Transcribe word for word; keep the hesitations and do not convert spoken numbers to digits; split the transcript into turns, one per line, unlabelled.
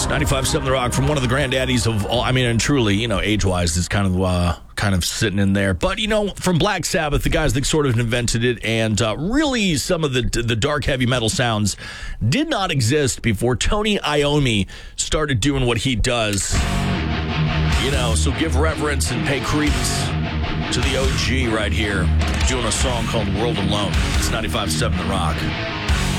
ninety-five point seven The Rock, from one of the granddaddies of all. I mean, and truly, you know, age-wise, it's kind of uh, kind of sitting in there. But, you know, from Black Sabbath, the guys that sort of invented it, and uh, really some of the the dark heavy metal sounds did not exist before Tony Iommi started doing what he does. You know, so give reverence and pay credence to the O G right here, doing a song called World Alone. It's ninety-five point seven The Rock.